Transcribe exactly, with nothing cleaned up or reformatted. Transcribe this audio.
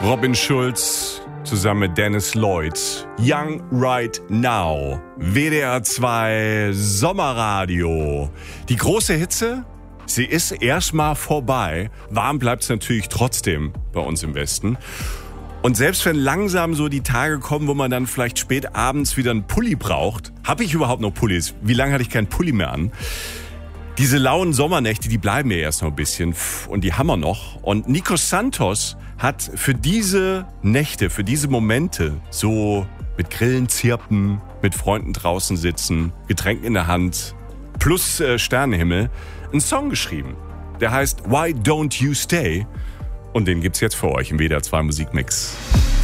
Robin Schulz zusammen mit Dennis Lloyd. Young Right Now. W D R zwei Sommerradio. Die große Hitze, sie ist erstmal vorbei. Warm bleibt es natürlich trotzdem bei uns im Westen. Und selbst wenn langsam so die Tage kommen, wo man dann vielleicht spät abends wieder einen Pulli braucht. Habe ich überhaupt noch Pullis? Wie lange hatte ich keinen Pulli mehr an? Diese lauen Sommernächte, die bleiben mir erst noch ein bisschen und die haben wir noch. Und Nico Santos hat für diese Nächte, für diese Momente, so mit Grillen zirpen, mit Freunden draußen sitzen, Getränk in der Hand, plus äh, Sternenhimmel, einen Song geschrieben. Der heißt Why Don't You Stay? Und den gibt's jetzt für euch im W D R zwei Musikmix.